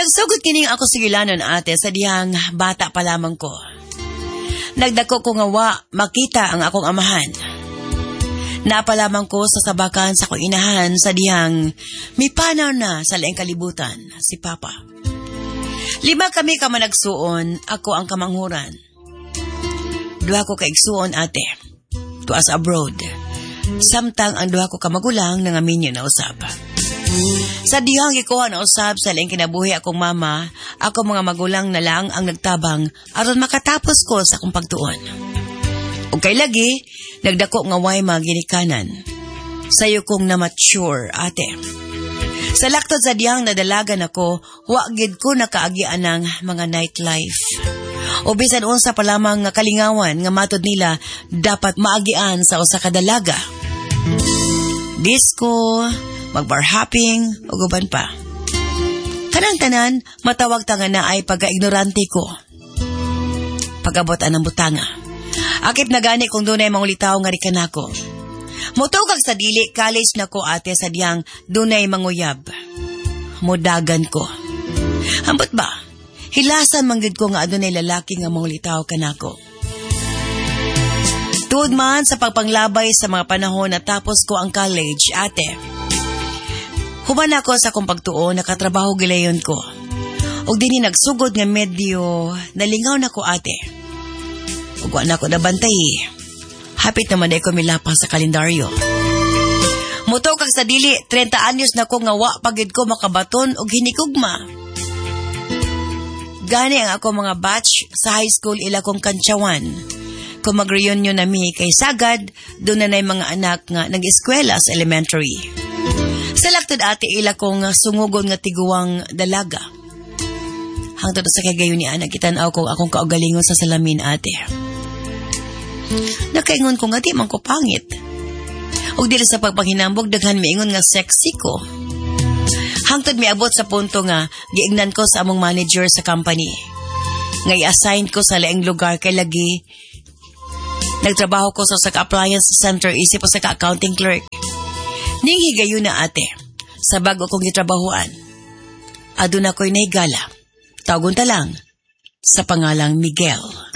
Nagsugod kining ako sigilanon ate sa dihang bata pa lamang ko. Nagdako ko nga makita ang akong amahan. Napalamang ko sa sabakan sa kong inahan sa dihang mipanaw na sa laing kalibutan si Papa. 5 kami ka managsuon, ako ang kamanghuran. 2 ko kaigsuon ate, tuas abroad. Samtang ang 2 ko kamagulang nangaminyo na usab. Sa dihang ikuha na usab sa laing kinabuhi akong mama, ako mga magulang na lang ang nagtabang aron makatapos ko sa akong pagtuon. O kay lagi, nagdako nga way maginikanan. Sayo kong na-mature, ate. Sa laktod sa dihang nadalagan ako, wagid ko nakaagian ng mga nightlife. O bisan unsa pa lamang nga kalingawan nga matod nila dapat maagian sa usa ka dalaga. Disco, mag-bar hopping, o guban pa. Kanang tanan, matawag tanga na ay pagka-ignorante ko. Pag-abotan ng butanga. Akit na gani kung dunay mangulitaw nga rikan ako. Mutugag sa dili, college na ko ate sa diyang dunay manguyab. Mudagan ko. Ambot ba? Hilasan manggid ko nga adunay lalaki nga mangulitaw kanako. Tuod man sa pagpanglabay sa mga panahon na tapos ko ang college, ate. Human ako sa kong pagtuon, nakatrabaho gilayon ko. Og dini nagsugod nga medyo nalingaw na ko ate. Og wala ko nabantay. Hapit naman ay ko milapang sa kalendaryo. Muto kag sa dili, 30 anyos na ko nga wa pagid ko makabaton og hinikugma. Gani ang ako mga batch sa high school ila kong kantsawan. Kung mag-reunion na mi kay sagad, doon na mga anak nga nag-eskwela sa elementary. Sa laktod ate ila kong sungugon nga tiguang dalaga. Hangtod sa kagayon ni anak kitanaw kong akong kaugalingon sa salamin ate. Nakaingon ko nga di man ko pangit. Og dili sa pagpanghinambog daghan miingon nga sexy ko. Hangtod miabot sa punto nga giignan ko sa among manager sa company. Nga i-assign ko sa laing lugar kay lagi nagtrabaho ko sa appliance center isip ko sa accounting clerk. Ning higayon na ate, sa bago kong gitrabahuan. Aduna ko'y naigala. Tawagon ta lang sa pangalang Miguel.